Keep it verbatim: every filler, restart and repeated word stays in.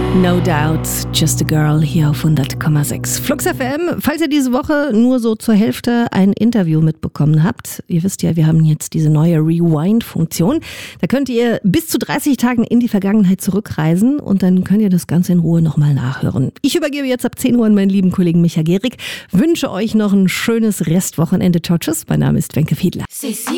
No Doubt, Just a Girl hier auf hundert Komma sechs. Flux F M, falls ihr diese Woche nur so zur Hälfte ein Interview mitbekommen habt, ihr wisst ja, wir haben jetzt diese neue Rewind-Funktion. Da könnt ihr bis zu dreißig Tagen in die Vergangenheit zurückreisen und dann könnt ihr das Ganze in Ruhe nochmal nachhören. Ich übergebe jetzt ab zehn Uhr an meinen lieben Kollegen Micha Gehrig, wünsche euch noch ein schönes Restwochenende. Ciao, tschüss, mein Name ist Wenke Fiedler.